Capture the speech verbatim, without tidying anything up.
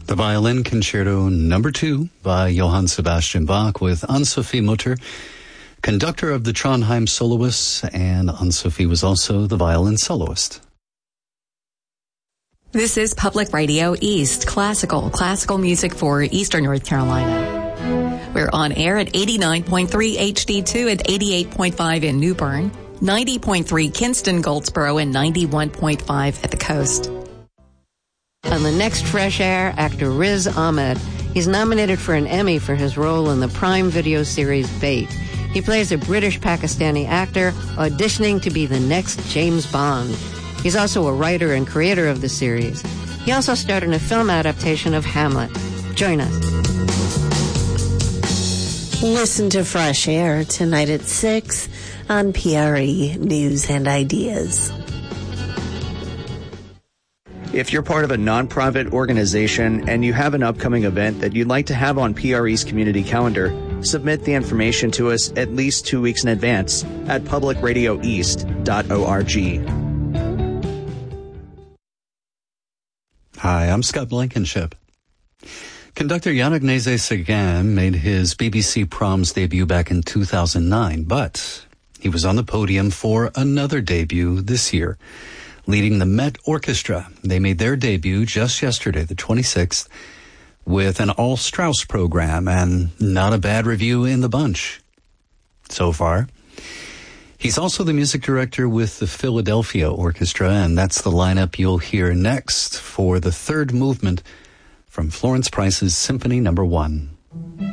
The Violin Concerto Number Two by Johann Sebastian Bach with Anne-Sophie Mutter, conductor of the Trondheim Soloists, and Anne-Sophie was also the violin soloist. This is Public Radio East, classical, classical music for Eastern North Carolina. We're on air at eighty-nine point three H D two and eighty-eight point five in New Bern, ninety point three Kinston, Goldsboro, and ninety-one point five at the coast. On the next Fresh Air, actor Riz Ahmed. He's nominated for an Emmy for his role in the Prime Video series Bait. He plays a British-Pakistani actor auditioning to be the next James Bond. He's also a writer and creator of the series. He also starred in a film adaptation of Hamlet. Join us. Listen to Fresh Air tonight at six on P R E News and Ideas. If you're part of a nonprofit organization and you have an upcoming event that you'd like to have on P R E's community calendar, submit the information to us at least two weeks in advance at public radio east dot org. Hi, I'm Scott Blankenship. Conductor Jan-Agnese Seguin made his B B C Proms debut back in two thousand nine, but he was on the podium for another debut this year, leading the Met Orchestra. They made their debut just yesterday, the twenty-sixth, with an all-Strauss program, and not a bad review in the bunch so far. He's also the music director with the Philadelphia Orchestra, and that's the lineup you'll hear next for the third movement from Florence Price's Symphony Number One.